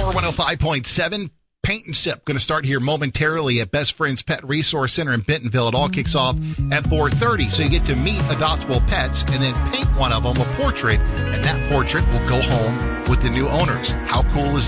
Power 105.7. Paint and Sip going to start here momentarily at Best Friends Pet Resource Center in Bentonville. It all kicks off at 4:30, so you get to meet adoptable pets and then paint one of them a portrait, and that portrait will go home with the new owners. How cool is